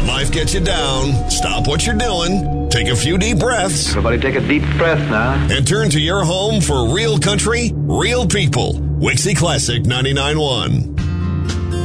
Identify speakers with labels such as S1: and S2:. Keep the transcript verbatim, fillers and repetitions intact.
S1: When life gets you down, stop what you're doing, take a few deep breaths.
S2: Everybody take a deep breath now.
S1: And turn to your home for real country, real people. Wixie Classic ninety-nine point one.